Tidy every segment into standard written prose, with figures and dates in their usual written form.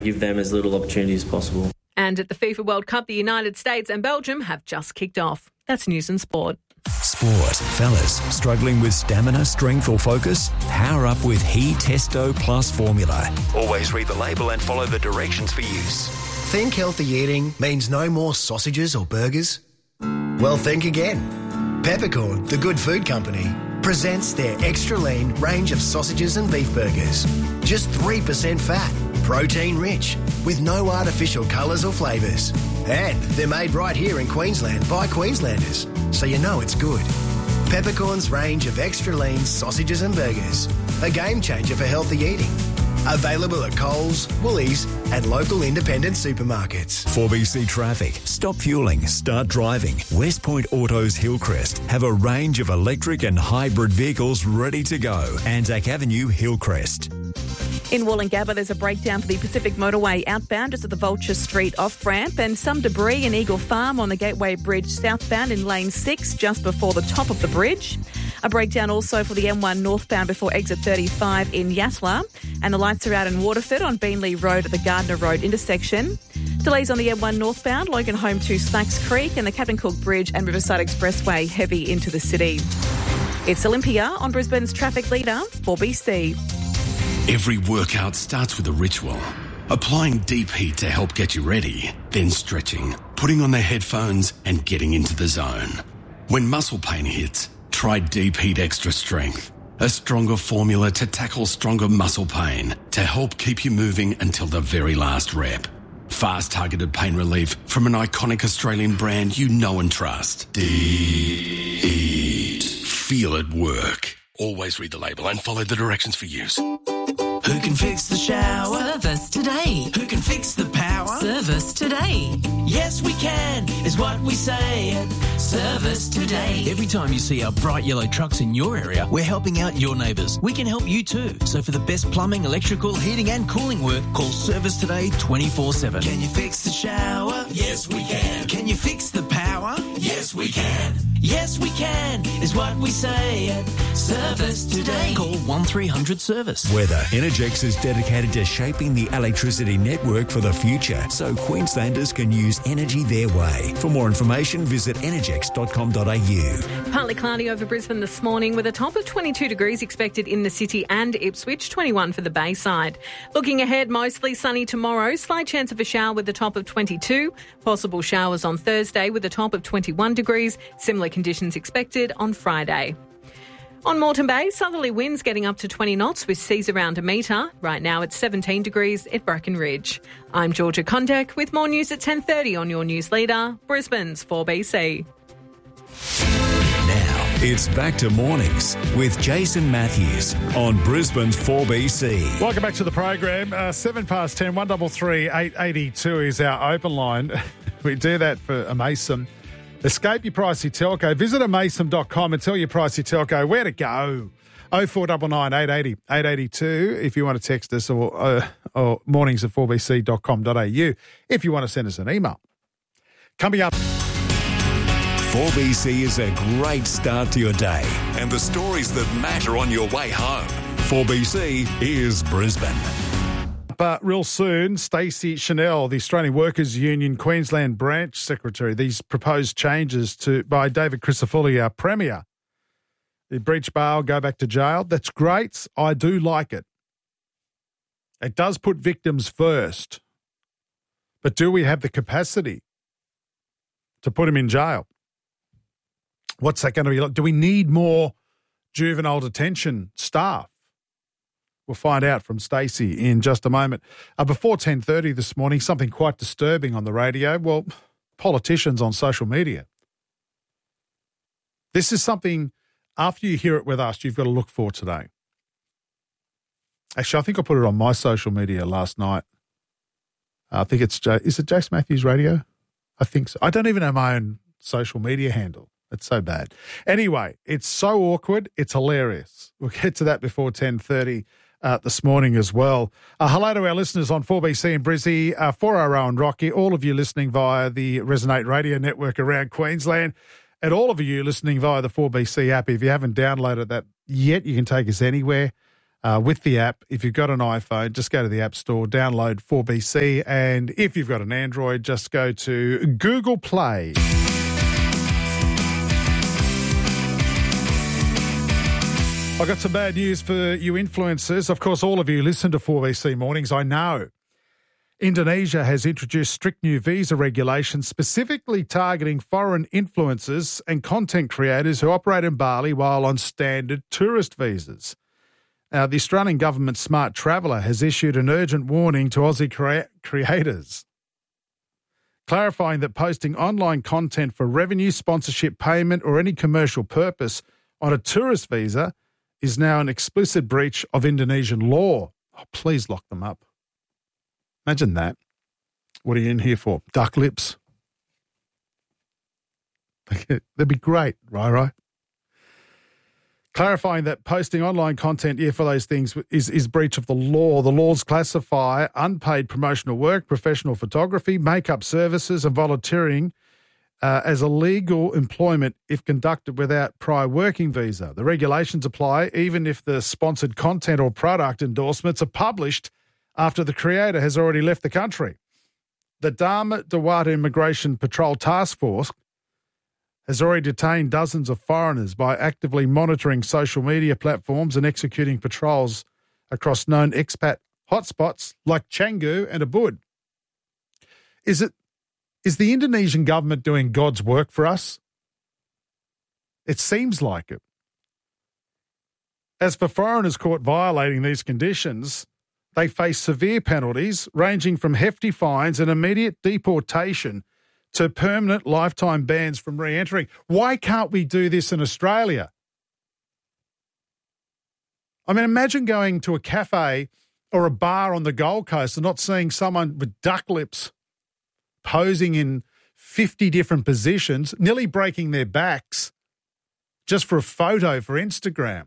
give them as little opportunity as possible. And at the FIFA World Cup, the United States and Belgium have just kicked off. That's News and Sport. Sport. Fellas, struggling with stamina, strength or focus? Power up with He Testo Plus formula. Always read the label and follow the directions for use. Think healthy eating means no more sausages or burgers? Well, think again. Peppercorn, the good food company, presents their extra lean range of sausages and beef burgers. Just 3% fat, protein rich, with no artificial colours or flavours. And they're made right here in Queensland by Queenslanders, so you know it's good. Peppercorn's range of extra lean sausages and burgers. A game changer for healthy eating. Available at Coles, Woolies and local independent supermarkets. 4BC Traffic. Stop fueling, start driving. West Point Autos Hillcrest have a range of electric and hybrid vehicles ready to go. Anzac Avenue, Hillcrest. In Wollongabba, there's a breakdown for the Pacific Motorway outbound just at the Vulture Street off-ramp, and some debris in Eagle Farm on the Gateway Bridge southbound in lane 6 just before the top of the bridge. A breakdown also for the M1 northbound before exit 35 in Yatala, and the lights are out in Waterford on Beanley Road at the Gardner Road intersection. Delays on the M1 northbound, Logan Home to Slacks Creek, and the Captain Cook Bridge and Riverside Expressway heavy into the city. It's Olympia on Brisbane's traffic leader, 4BC. Every workout starts with a ritual. Applying deep heat to help get you ready, then stretching, putting on the headphones and getting into the zone. When muscle pain hits, try Deep Heat Extra Strength, a stronger formula to tackle stronger muscle pain to help keep you moving until the very last rep. Fast targeted pain relief from an iconic Australian brand you know and trust. Deep Heat. Feel it work. Always read the label and follow the directions for use. Who can fix the shower? Service today. Who can fix the power? Service today. Yes, we can, is what we say. Service today. Every time you see our bright yellow trucks in your area, we're helping out your neighbours. We can help you too. So for the best plumbing, electrical, heating and cooling work, call Service Today 24/7. Can you fix the shower? Yes, we can. Can you fix the power? Yes, we can. Yes, we can, is what we say. Service today. Call 1300 Service. Weather. Energex is dedicated to shaping the electricity network for the future so Queenslanders can use energy their way. For more information, visit energex.com.au. Partly cloudy over Brisbane this morning with a top of 22 degrees expected in the city and Ipswich, 21 for the Bayside. Looking ahead, mostly sunny tomorrow, slight chance of a shower with a top of 22. Possible showers on Thursday with a top of 21 degrees. Similar conditions expected on Friday. On Moreton Bay, southerly winds getting up to 20 knots with seas around a metre. Right now it's 17 degrees at Bracken Ridge. I'm Georgia Kondek with more news at 10:30 on your news leader, Brisbane's 4BC. Now it's back to mornings with Jason Matthews on Brisbane's 4BC. Welcome back to the program. 7 past 10, 133 882 is our open line. We do that for a Mason. Escape your pricey telco. Visit amason.com and tell your pricey telco where to go. 0499 880 882 if you want to text us or mornings at 4bc.com.au if you want to send us an email. Coming up. 4BC is a great start to your day and the stories that matter on your way home. 4BC is Brisbane. But real soon, Stacey Chanel, the Australian Workers Union Queensland Branch Secretary, these proposed changes by David Crisafulli, our Premier. The breach bail, go back to jail. That's great. I do like it. It does put victims first. But do we have the capacity to put them in jail? What's that going to be like? Do we need more juvenile detention staff? We'll find out from Stacey in just a moment. Before 10:30 this morning, something quite disturbing on the radio. Well, politicians on social media. This is something, after you hear it with us, you've got to look for today. Actually, I think I put it on my social media last night. I think it's, is it Jason Matthews Radio? I think so. I don't even know my own social media handle. It's so bad. Anyway, it's so awkward. It's hilarious. We'll get to that before 10:30 this morning as well. Hello to our listeners on 4BC in Brizzy, 4RO and Rocky, all of you listening via the Resonate Radio Network around Queensland, and all of you listening via the 4BC app. If you haven't downloaded that yet, you can take us anywhere. with the app. If you've got an iPhone, just go to the App Store, download 4BC, and if you've got an Android, just go to Google Play. I've got some bad news for you influencers. Of course, all of you listen to 4BC Mornings, I know. Indonesia has introduced strict new visa regulations specifically targeting foreign influencers and content creators who operate in Bali while on standard tourist visas. Now, the Australian government Smart Traveller has issued an urgent warning to Aussie creators, clarifying that posting online content for revenue, sponsorship, payment or any commercial purpose on a tourist visa is now an explicit breach of Indonesian law. Oh, please lock them up. Imagine that. What are you in here for? Duck lips? That'd be great, right? Clarifying that posting online content, for those things is breach of the law. The laws classify unpaid promotional work, professional photography, makeup services and volunteering as illegal employment if conducted without prior working visa. The regulations apply even if the sponsored content or product endorsements are published after the creator has already left the country. The Dharma Dewata Immigration Patrol Task Force has already detained dozens of foreigners by actively monitoring social media platforms and executing patrols across known expat hotspots like Canggu and Ubud. Is the Indonesian government doing God's work for us? It seems like it. As for foreigners caught violating these conditions, they face severe penalties ranging from hefty fines and immediate deportation to permanent lifetime bans from re-entering. Why can't we do this in Australia? I mean, imagine going to a cafe or a bar on the Gold Coast and not seeing someone with duck lips posing in 50 different positions, nearly breaking their backs just for a photo for Instagram.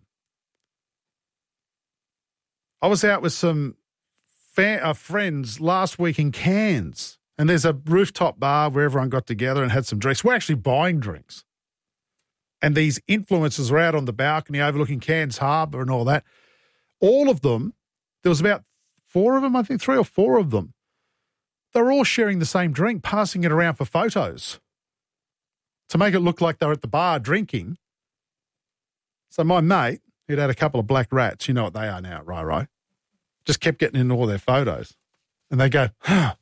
I was out with some friends last week in Cairns, and there's a rooftop bar where everyone got together and had some drinks. We're actually buying drinks. And these influencers were out on the balcony overlooking Cairns Harbour and all that. All of them, there was about 4 of them, I think 3 or 4 of them. They were all sharing the same drink, passing it around for photos to make it look like they were at the bar drinking. So my mate, who'd had a couple of black rats, you know what they are now, right? Just kept getting in all their photos. And they go,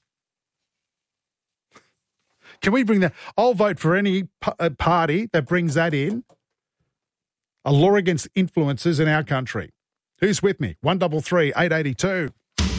can we bring that? I'll vote for any party that brings that in. A law against influencers in our country. Who's with me? 133 882.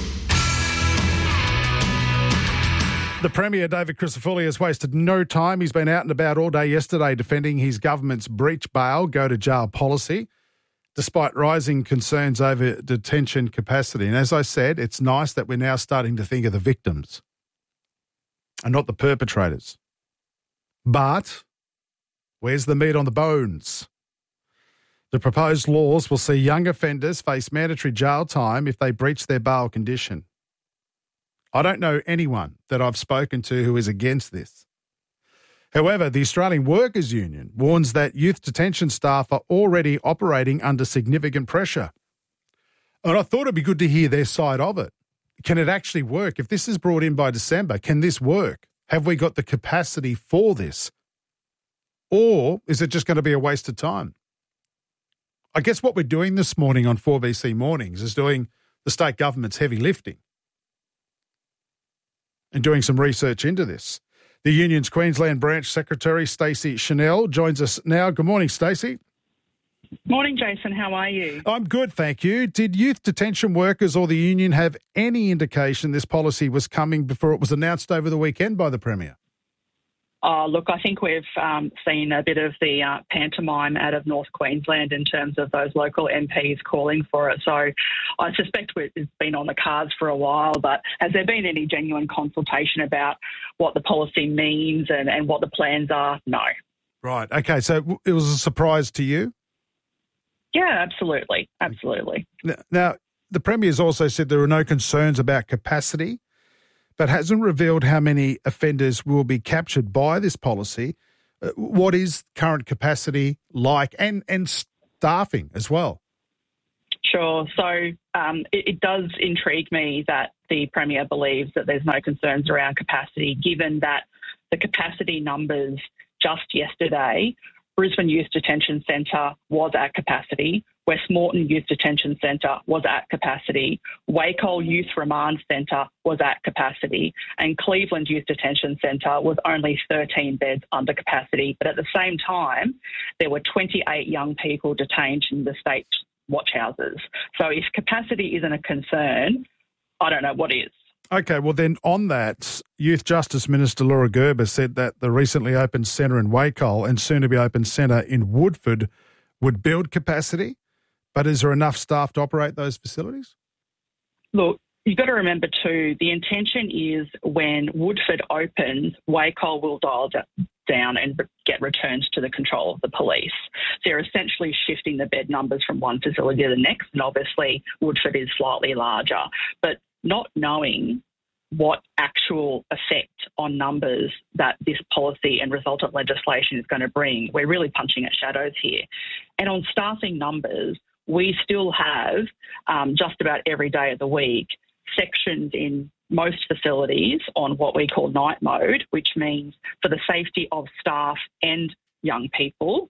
The Premier, David Crisafulli, has wasted no time. He's been out and about all day yesterday defending his government's breach bail, go-to-jail policy, despite rising concerns over detention capacity. And as I said, it's nice that we're now starting to think of the victims and not the perpetrators. But where's the meat on the bones? The proposed laws will see young offenders face mandatory jail time if they breach their bail condition. I don't know anyone that I've spoken to who is against this. However, the Australian Workers Union warns that youth detention staff are already operating under significant pressure. And I thought it'd be good to hear their side of it. Can it actually work? If this is brought in by December, can this work? Have we got the capacity for this? Or is it just going to be a waste of time? I guess what we're doing this morning on 4BC Mornings is doing the state government's heavy lifting and doing some research into this. The union's Queensland branch secretary, Stacey Chanel, joins us now. Good morning, Stacey. Morning, Jason. How are you? I'm good, thank you. Did youth detention workers or the union have any indication this policy was coming before it was announced over the weekend by the Premier? Look, I think we've seen a bit of the pantomime out of North Queensland in terms of those local MPs calling for it. So I suspect it's been on the cards for a while, but has there been any genuine consultation about what the policy means and what the plans are? No. Right. Okay. So it was a surprise to you? Yeah, absolutely. Absolutely. Now, the Premier's also said there are no concerns about capacity, but hasn't revealed how many offenders will be captured by this policy. What is current capacity like and staffing as well? Sure. So it does intrigue me that the Premier believes that there's no concerns around capacity, given that the capacity numbers just yesterday, Brisbane Youth Detention Centre was at capacity, Westmoreton Youth Detention Centre was at capacity, Wacol Youth Remand Centre was at capacity, and Cleveland Youth Detention Centre was only 13 beds under capacity. But at the same time, there were 28 young people detained in the state watch houses. So if capacity isn't a concern, I don't know what is. Okay, well then on that, Youth Justice Minister Laura Gerber said that the recently opened centre in Wacol and soon-to-be-opened centre in Woodford would build capacity, but is there enough staff to operate those facilities? Look, you've got to remember too, the intention is when Woodford opens, Wacol will dial down and get returned to the control of the police. They're essentially shifting the bed numbers from one facility to the next, and obviously Woodford is slightly larger. But not knowing what actual effect on numbers that this policy and resultant legislation is going to bring, we're really punching at shadows here. And on staffing numbers, we still have just about every day of the week sections in most facilities on what we call night mode, which means for the safety of staff and young people,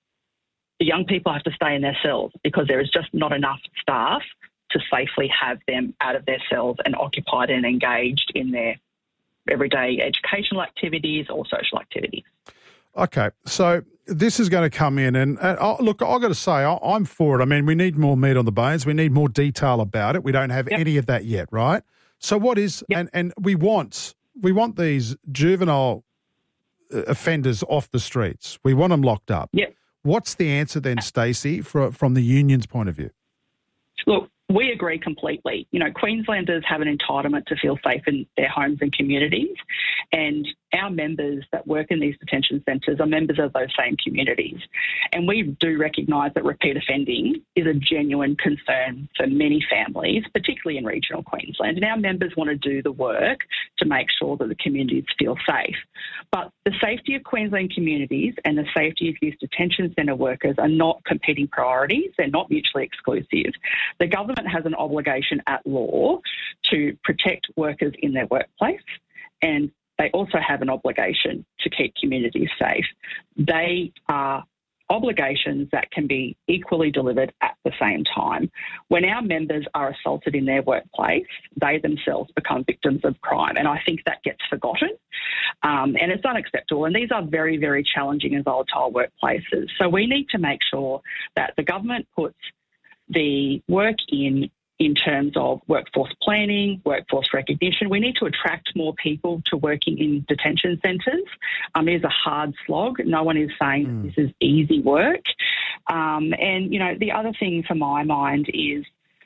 the young people have to stay in their cells because there is just not enough staff to safely have them out of their cells and occupied and engaged in their everyday educational activities or social activities. Okay, so this is going to come in and look, I've got to say, I'm for it. I mean, we need more meat on the bones. We need more detail about it. We don't have any of that yet, right? So what is, and we want these juvenile offenders off the streets. We want them locked up. Yep. What's the answer then, Stacey, from the union's point of view? Look, we agree completely. You know, Queenslanders have an entitlement to feel safe in their homes and communities, and our members that work in these detention centres are members of those same communities. And we do recognise that repeat offending is a genuine concern for many families, particularly in regional Queensland. And our members want to do the work to make sure that the communities feel safe. But the safety of Queensland communities and the safety of youth detention centre workers are not competing priorities. They're not mutually exclusive. The government has an obligation at law to protect workers in their workplace, and they also have an obligation to keep communities safe. They are obligations that can be equally delivered at the same time. When our members are assaulted in their workplace, they themselves become victims of crime, and I think that gets forgotten, and it's unacceptable. And these are very, very challenging and volatile workplaces. So we need to make sure that the government puts the work in terms of workforce planning, workforce recognition. We need to attract more people to working in detention centres. It is a hard slog. No one is saying this is easy work. And, you know, the other thing for my mind is,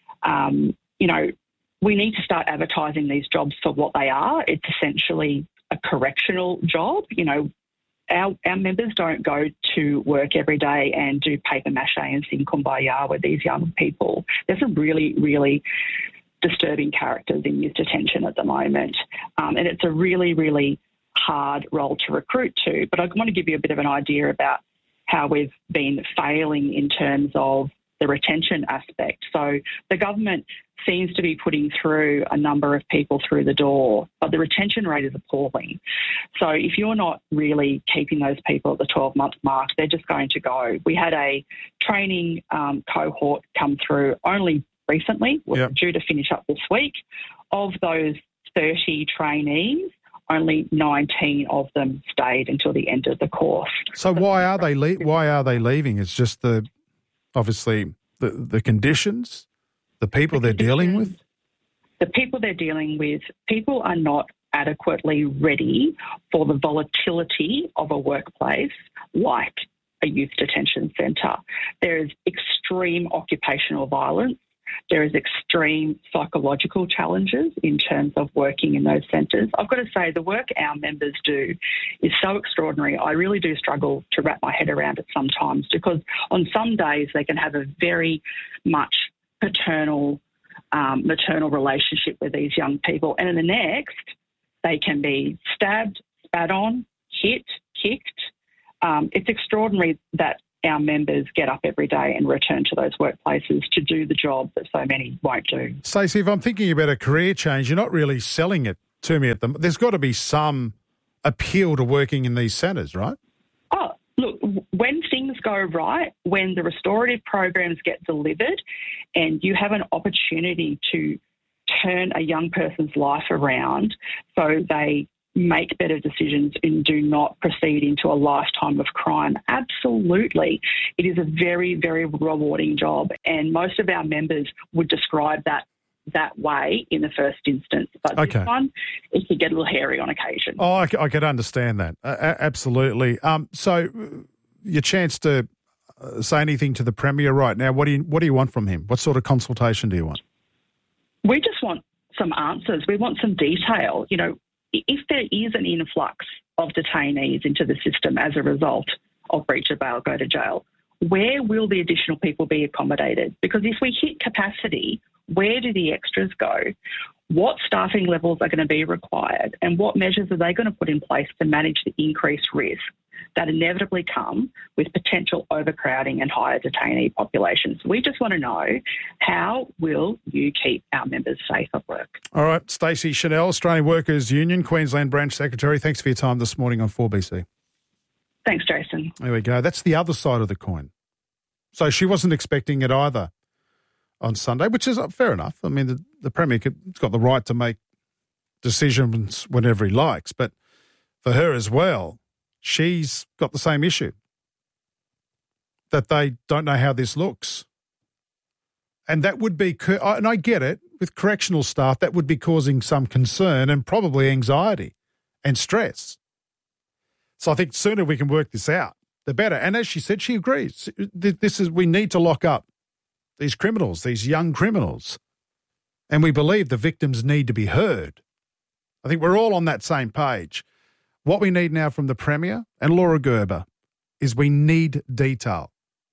you know, we need to start advertising these jobs for what they are. It's essentially a correctional job. You know, our members don't go to work every day and do paper mache and sing Kumbaya with these young people. There's some really, really disturbing characters in youth detention at the moment. And it's a really, really hard role to recruit to. But I want to give you a bit of an idea about how we've been failing in terms of the retention aspect. So the government seems to be putting through a number of people through the door, but the retention rate is appalling. So if you're not really keeping those people at the 12-month mark, they're just going to go. We had a training cohort come through only recently. We're due to finish up this week. Of those 30 trainees, only 19 of them stayed until the end of the course. So why are they leaving? It's just obviously the conditions, the people they're dealing with? The people they're dealing with, people are not adequately ready for the volatility of a workplace like a youth detention centre. There is extreme occupational violence. There is extreme psychological challenges in terms of working in those centres. I've got to say the work our members do is so extraordinary. I really do struggle to wrap my head around it sometimes, because on some days they can have a very much maternal relationship with these young people, and in the next they can be stabbed, spat on, hit, kicked. It's extraordinary that our members get up every day and return to those workplaces to do the job that so many won't do. Stacey, if I'm thinking about a career change, you're not really selling it to me there's got to be some appeal to working in these centres, right? Oh, look, when things go right, when the restorative programs get delivered and you have an opportunity to turn a young person's life around so they make better decisions and do not proceed into a lifetime of crime, absolutely. It is a very, very rewarding job, and most of our members would describe that way in the first instance. But This one, it could get a little hairy on occasion. Oh, I could understand that. Absolutely. So your chance to say anything to the Premier right now, what do you want from him? What sort of consultation do you want? We just want some answers. We want some detail. You know, if there is an influx of detainees into the system as a result of breach of bail, go to jail, where will the additional people be accommodated? Because if we hit capacity, where do the extras go? What staffing levels are going to be required? And what measures are they going to put in place to manage the increased risk that inevitably come with potential overcrowding and higher detainee populations? We just want to know, how will you keep our members safe at work? All right, Stacey Chanel, Australian Workers Union, Queensland Branch Secretary. Thanks for your time this morning on 4BC. Thanks, Jason. There we go. That's the other side of the coin. So she wasn't expecting it either on Sunday, which is fair enough. I mean, the Premier has got the right to make decisions whenever he likes, but for her as well, she's got the same issue, that they don't know how this looks. And that would be, and I get it, with correctional staff, that would be causing some concern and probably anxiety and stress. So I think the sooner we can work this out, the better. And as she said, she agrees. We need to lock up these criminals, these young criminals. And we believe the victims need to be heard. I think we're all on that same page. What we need now from the Premier and Laura Gerber is we need detail.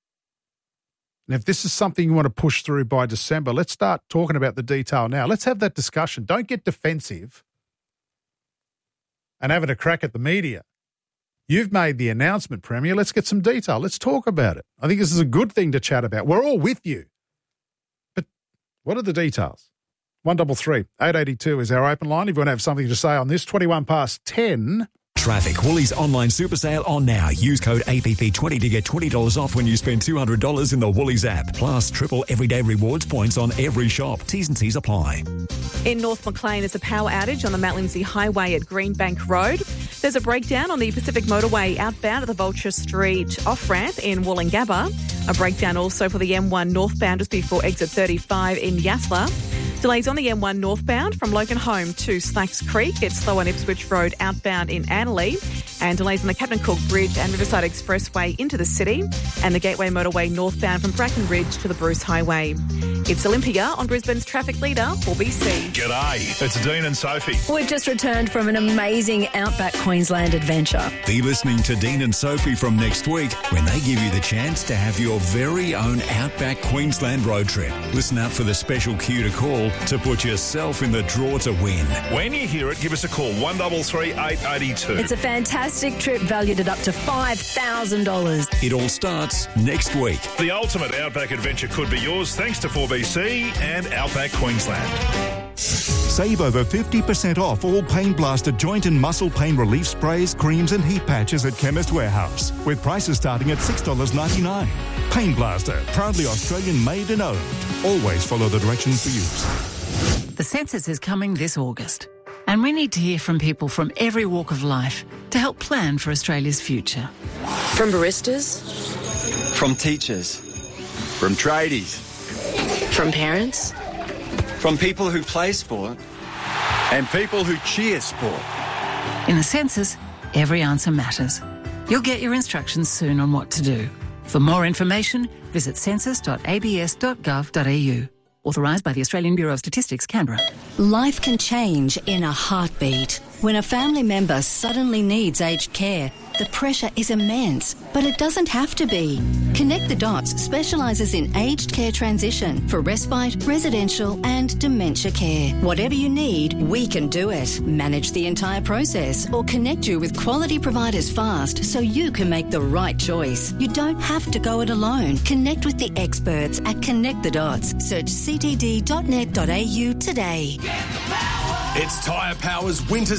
And if this is something you want to push through by December, let's start talking about the detail now. Let's have that discussion. Don't get defensive and having a crack at the media. You've made the announcement, Premier. Let's get some detail. Let's talk about it. I think this is a good thing to chat about. We're all with you. But what are the details? 133 882 is our open line. If you want to have something to say on this, 21 past 10. Traffic. Woolies online super sale on now. Use code APP20 to get $20 off when you spend $200 in the Woolies app. Plus, triple everyday rewards points on every shop. T's and C's apply. In North Maclean, there's a power outage on the Mount Lindesay Highway at Greenbank Road. There's a breakdown on the Pacific Motorway outbound at the Vulture Street off-ramp in Wollongabba. A breakdown also for the M1 northbound just before exit 35 in Yasla. Delays on the M1 northbound from Loganholme to Slacks Creek. It's slow on Ipswich Road outbound in Annerley. And delays on the Captain Cook Bridge and Riverside Expressway into the city. And the Gateway Motorway northbound from Brackenridge to the Bruce Highway. It's Olympia on Brisbane's traffic leader, 4BC. G'day, it's Dean and Sophie. We've just returned from an amazing Outback Queensland adventure. Be listening to Dean and Sophie from next week when they give you the chance to have your very own Outback Queensland road trip. Listen out for the special cue to call to put yourself in the draw to win. When you hear it, give us a call, 133 882. It's a fantastic trip valued at up to $5,000. It all starts next week. The ultimate Outback adventure could be yours thanks to 4BC and Outback Queensland. Save over 50% off all Pain Blaster joint and muscle pain relief sprays, creams and heat patches at Chemist Warehouse, with prices starting at $6.99. Pain Blaster, proudly Australian made and owned. Always follow the directions for use. The census is coming this August, and we need to hear from people from every walk of life to help plan for Australia's future. From baristas, from teachers, from tradies, from parents, from people who play sport, and people who cheer sport. In the census, every answer matters. You'll get your instructions soon on what to do. For more information, visit census.abs.gov.au. Authorised by the Australian Bureau of Statistics, Canberra. Life can change in a heartbeat. When a family member suddenly needs aged care, the pressure is immense, but it doesn't have to be. Connect the Dots specialises in aged care transition for respite, residential and dementia care. Whatever you need, we can do it. Manage the entire process or connect you with quality providers fast so you can make the right choice. You don't have to go it alone. Connect with the experts at Connect the Dots. Search ctd.net.au today. It's Tyre Power's winter